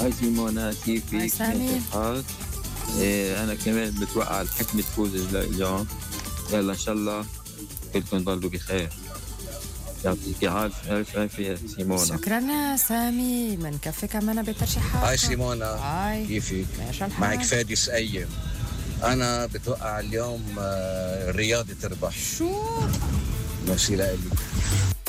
هاي سيمونا، كيفك؟ هاي كيف سامي. الحال؟ أنا كمان بتوقع الحكمة تفوز اليوم. يلا إن شاء الله كلكم ضلوا بخير. يعطيك ألف عافية سيمونا. شكرا سامي، منكفي كمان بترشيحات. هاي سيمونا، هاي كيفك؟ ماشي الحال. معك فادي سقيم. أنا بتوقع اليوم الرياض تربح. شو ماشي لإلي.